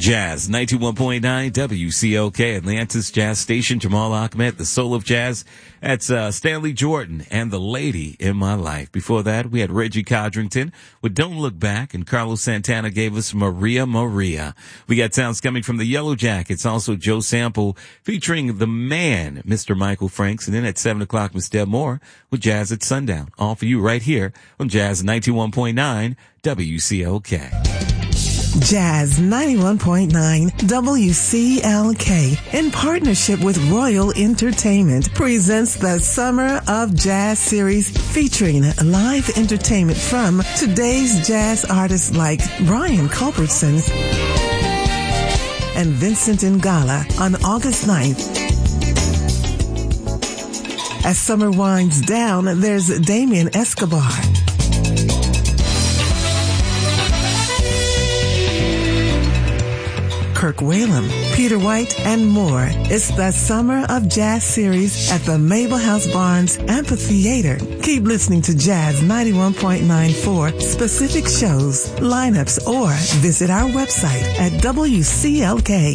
Jazz 91.9 WCLK, Atlantis Jazz Station. Jamal Ahmed, the soul of jazz. That's Stanley Jordan and The Lady in My Life. Before that, we had Reggie Codrington with Don't Look Back, and Carlos Santana gave us Maria Maria. We got sounds coming from the Yellow Jackets, also Joe Sample featuring the man, Mr. Michael Franks. And then at 7 o'clock, Miss Deb Moore with Jazz at Sundown. All for you right here on Jazz 91.9 WCLK. Jazz 91.9 WCLK, in partnership with Royal Entertainment, presents the Summer of Jazz series featuring live entertainment from today's jazz artists like Brian Culbertson and Vincent Ngala on August 9th. As summer winds down, there's Damien Escobar, Kirk Whalum, Peter White, and more. It's the Summer of Jazz series at the Mabel House Barnes Amphitheater. Keep listening to Jazz 91.9 for specific shows, lineups, or visit our website at WCLK.